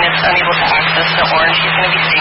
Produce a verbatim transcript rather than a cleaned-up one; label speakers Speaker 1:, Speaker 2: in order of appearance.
Speaker 1: is unable to access the orange, he's going to be